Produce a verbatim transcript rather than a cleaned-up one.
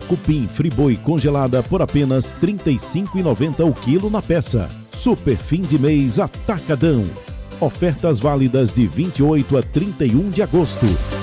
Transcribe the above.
cupim friboi congelada por apenas trinta e cinco reais e noventa centavos o quilo na peça. Super fim de mês Atacadão. Ofertas válidas de vinte e oito a trinta e um de agosto.